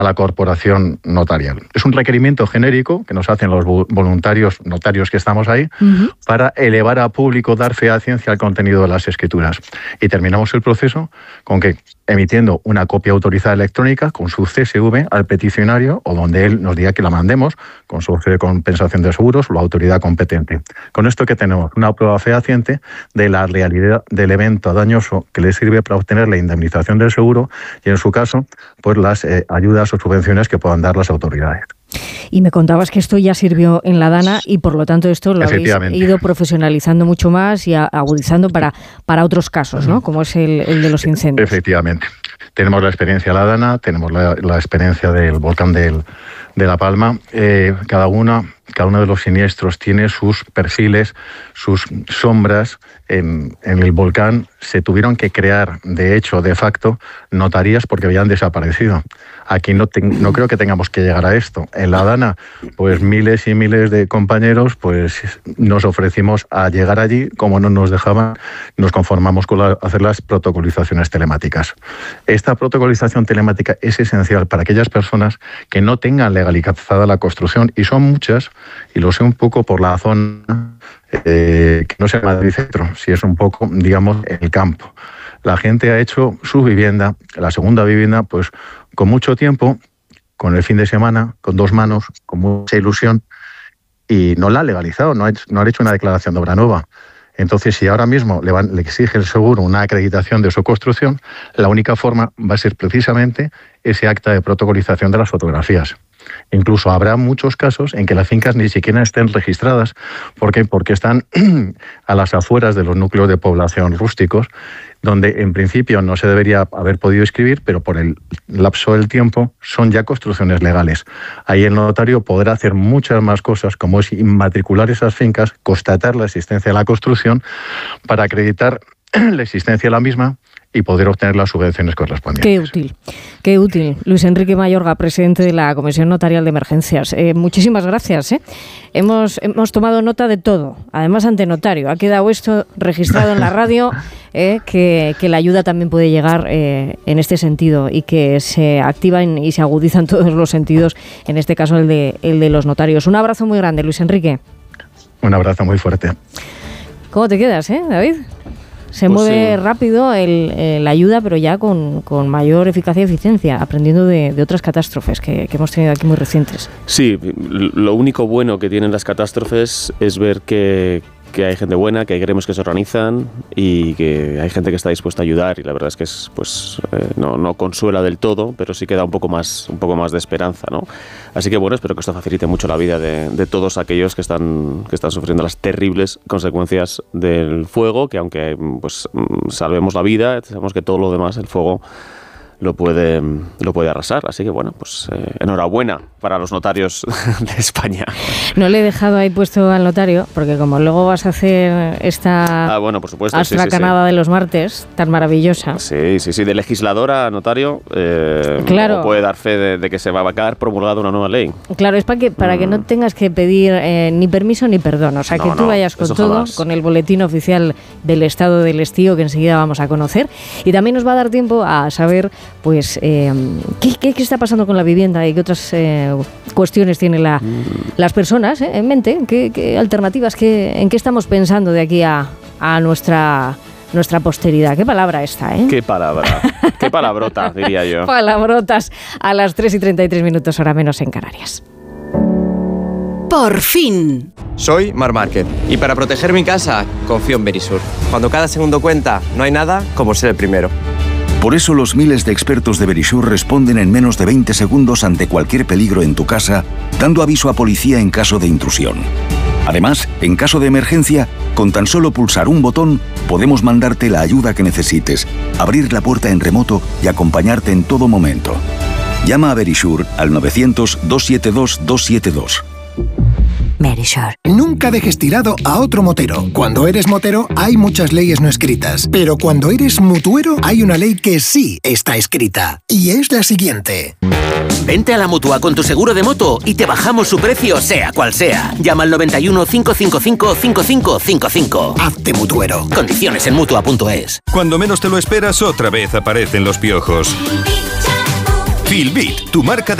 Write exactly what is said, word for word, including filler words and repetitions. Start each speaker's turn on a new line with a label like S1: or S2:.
S1: a la corporación notarial. Es un requerimiento genérico que nos hacen los voluntarios notarios que estamos ahí uh-huh. para elevar a público, dar fehaciencia al contenido de las escrituras. Y terminamos el proceso con que emitiendo una copia autorizada electrónica con su C S V al peticionario o donde él nos diga que la mandemos con su de compensación de seguros o la autoridad competente. Con esto que tenemos una prueba fehaciente de la realidad del evento dañoso que le sirve para obtener la indemnización del seguro y en su caso pues las eh, ayudas o subvenciones que puedan dar las autoridades.
S2: Y me contabas que esto ya sirvió en la Dana y por lo tanto esto lo habéis ido profesionalizando mucho más y agudizando para, para otros casos, ¿no? Como es el, el de los incendios.
S1: Efectivamente. Tenemos la experiencia de la Dana, tenemos la, la experiencia del volcán del, de La Palma. Eh, cada una, cada uno de los siniestros tiene sus perfiles, sus sombras. En, en el volcán se tuvieron que crear, de hecho, de facto, notarías porque habían desaparecido. Aquí no, te, no creo que tengamos que llegar a esto. En la Dana, pues miles y miles de compañeros pues nos ofrecimos a llegar allí, como no nos dejaban, nos conformamos con la, hacer las protocolizaciones telemáticas. Esta protocolización telemática es esencial para aquellas personas que no tengan legalizada la construcción, y son muchas, y lo sé un poco por la zona, eh, que no sea Madrid Centro, si es un poco, digamos, el campo. La gente ha hecho su vivienda, la segunda vivienda, pues con mucho tiempo, con el fin de semana, con dos manos, con mucha ilusión, y no la ha legalizado, no ha hecho, no ha hecho una declaración de obra nueva. Entonces, si ahora mismo le, van, le exige el seguro una acreditación de su construcción, la única forma va a ser precisamente ese acta de protocolización de las fotografías. Incluso habrá muchos casos en que las fincas ni siquiera estén registradas. ¿Por qué? Porque están a las afueras de los núcleos de población rústicos, donde en principio no se debería haber podido inscribir, pero por el lapso del tiempo son ya construcciones legales. Ahí el notario podrá hacer muchas más cosas, como es inmatricular esas fincas, constatar la existencia de la construcción para acreditar la existencia de la misma y poder obtener las subvenciones correspondientes.
S2: Qué útil, qué útil. Luis Enrique Mayorga, presidente de la Comisión Notarial de Emergencias. Eh, muchísimas gracias. ¿eh? Hemos, hemos tomado nota de todo, además ante notario. Ha quedado esto registrado en la radio, eh, que, que la ayuda también puede llegar eh, en este sentido y que se activan y se agudizan todos los sentidos, en este caso el de, el de los notarios. Un abrazo muy grande, Luis Enrique.
S1: Un abrazo muy fuerte.
S2: ¿Cómo te quedas, eh, David? Se pues mueve sí. rápido el, el, la ayuda, pero ya con, con mayor eficacia y eficiencia, aprendiendo de, de otras catástrofes que, que hemos tenido aquí muy recientes.
S3: Sí, lo único bueno que tienen las catástrofes es ver que, que hay gente buena, que hay gremios que se organizan y que hay gente que está dispuesta a ayudar, y la verdad es que es, pues, eh, no, no consuela del todo, pero sí que da un poco más, un poco más de esperanza, ¿no? Así que bueno, espero que esto facilite mucho la vida de, de todos aquellos que están, que están sufriendo las terribles consecuencias del fuego, que aunque pues salvemos la vida, sabemos que todo lo demás, el fuego, lo puede, lo puede arrasar. Así que bueno, pues eh, enhorabuena para los notarios de España.
S2: No le he dejado ahí puesto al notario, porque como luego vas a hacer esta
S3: ah, bueno, por supuesto,
S2: astracanada sí, sí, sí. de los martes, tan maravillosa.
S3: Sí, sí, sí, de legisladora a notario, eh,
S2: claro.
S3: puede dar fe de, de que se va a quedar promulgada una nueva ley.
S2: Claro, es para que, para mm. que no tengas que pedir eh, ni permiso ni perdón, o sea, no, que tú no, vayas con todo, jamás. Con el boletín oficial del estado del estío, que enseguida vamos a conocer, y también nos va a dar tiempo a saber pues eh, ¿qué, qué, qué está pasando con la vivienda y qué otras eh, cuestiones tienen la, mm. las personas eh, en mente, qué, qué alternativas, qué, en qué estamos pensando de aquí a, a nuestra, nuestra posteridad. Qué palabra esta, ¿eh?
S3: Qué palabra, qué palabrota, diría yo.
S2: Palabrotas a las tres y treinta y tres minutos, hora menos en Canarias.
S4: Por fin.
S5: Soy Marc Márquez y para proteger mi casa confío en Verisur. Cuando cada segundo cuenta, no hay nada como ser el primero.
S6: Por eso los miles de expertos de Verisur responden en menos de veinte segundos ante cualquier peligro en tu casa, dando aviso a policía en caso de intrusión. Además, en caso de emergencia, con tan solo pulsar un botón, podemos mandarte la ayuda que necesites, abrir la puerta en remoto y acompañarte en todo momento. Llama a Verisur al novecientos, doscientos setenta y dos, doscientos setenta y dos.
S7: Verisur. Nunca dejes tirado a otro motero. Cuando eres motero hay muchas leyes no escritas, pero cuando eres mutuero hay una ley que sí está escrita, y es la siguiente.
S8: Vente a la Mutua con tu seguro de moto y te bajamos su precio sea cual sea. Llama al noventa y uno, cinco cinco cinco, cinco cinco cinco cinco.
S7: Hazte mutuero.
S8: Condiciones en Mutua punto es.
S9: Cuando menos te lo esperas, otra vez aparecen los piojos. Filbit, tu marca de